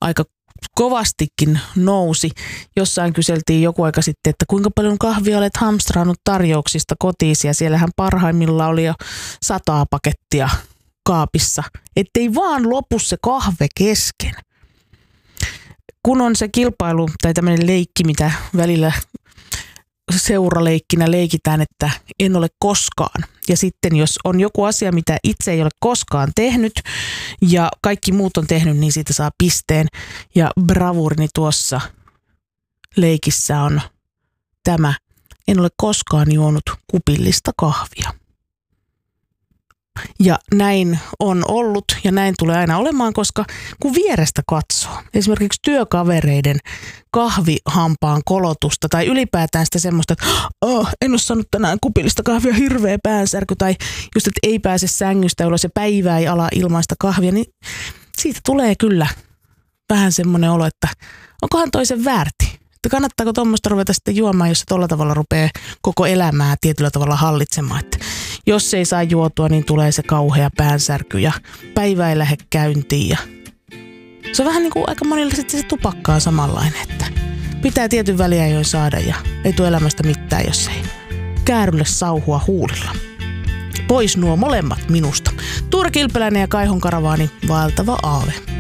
aika kovastikin nousi. Jossain kyseltiin joku aika sitten, että kuinka paljon kahvia olet hamstraannut tarjouksista kotiisi, ja siellähän parhaimmillaan oli jo 100 pakettia kaapissa, ettei vaan lopu se kahve kesken. Kun on se kilpailu tai tämmöinen leikki, mitä välillä seuraleikkinä leikitään, että en ole koskaan. Ja sitten jos on joku asia, mitä itse ei ole koskaan tehnyt ja kaikki muut on tehnyt, niin siitä saa pisteen. Ja bravurini tuossa leikissä on tämä: en ole koskaan juonut kupillista kahvia. Ja näin on ollut ja näin tulee aina olemaan, koska kun vierestä katsoo esimerkiksi työkavereiden kahvihampaan kolotusta tai ylipäätään sitä semmoista, että en ole saanut tänään kupillista kahvia, hirveä päänsärky, tai just, että ei pääse sängystä ulos ja päivää ei ala ilmaista kahvia, niin siitä tulee kyllä vähän semmoinen olo, että onkohan toisen väärti. Että kannattaako tuommoista ruveta sitten juomaan, jos se tuolla tavalla rupeaa koko elämää tietyllä tavalla hallitsemaan. Että jos ei saa juotua, niin tulee se kauhea päänsärky ja päivä ei lähde käyntiin. Ja se on vähän niin kuin aika monilla sitten se tupakka on samanlainen, että pitää tietyn väliajoin saada ja ei tule elämästä mitään, jos ei käärylle sauhua huulilla. Pois nuo molemmat minusta. Tuura Kilpeläinen ja Kaihon Karavaani, vaeltava aave.